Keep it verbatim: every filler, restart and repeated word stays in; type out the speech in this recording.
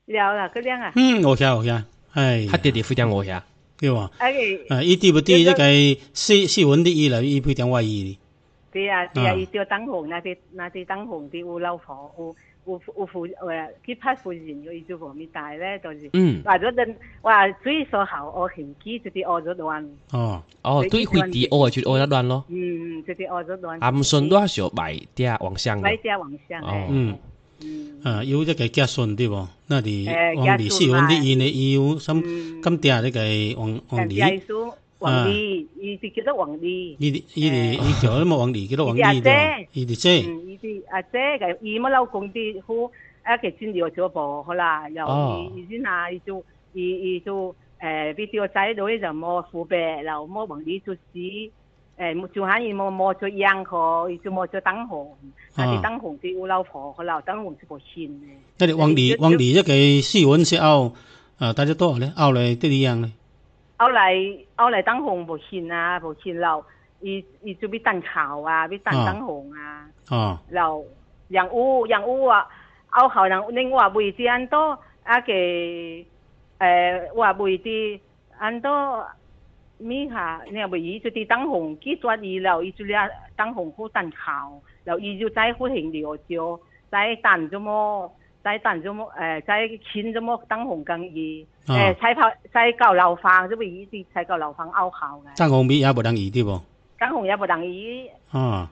了啦，个样啊。 嗯，我晓我晓，哎， 他爹爹非常我呀， 对哇， 哎个， 啊，伊对不对？这个四四文的伊啦，伊非常外意对啊对啊，伊叫当红，那啲那啲当红啲有老婆，有有有夫誒，佢拍夫人嘅，伊就無咪大咧，就是嗯， 話咗陣話最所好我嫌機就啲學咗段， 哦哦，对会地哦就哦一段咯， 嗯，就啲學咗段。 啊唔順都係小白啲往上買嘅， 隻皇上誒， 嗯嗯， 啊，有这个家孙对不？那里誒王李四文的伊呢，伊有什嗯咁嗲这个王王李， 介書皇帝，伊就叫做皇帝， 伊伊哋伊叫什麼王李，叫做王李對，伊哋即嗯，伊啲阿姐嘅，伊乜老公啲好。啊，其實了咗噃，好啦，又伊伊先啊，伊就伊伊就誒，俾條仔女就冇父輩，然後冇王李就死，誒，就喺伊冇冇咗養佢，伊就冇咗當紅，啊啲當紅啲有老婆，好啦，當紅就冇錢嘅。 那啲王李王李一個四文是拗，啊，大家多咧，拗嚟啲樣咧。 拗嚟拗嚟當紅冇錢啊，冇錢樓，伊伊就俾當考啊，俾當當紅啊， 哦， 然後養烏養烏啊。拗後人另外為啲安多啊嘅誒話為啲安多咩下，你話為就啲當紅幾多二樓，伊就咧當紅好等考，然後伊就再好行了就再等咗麼，再等咗麼誒，再錢咗麼當紅更易誒，再跑再搞樓房，就為啲再搞樓房拗後嘅。 當紅米也無人移對不？ 當紅也無人移。 哦。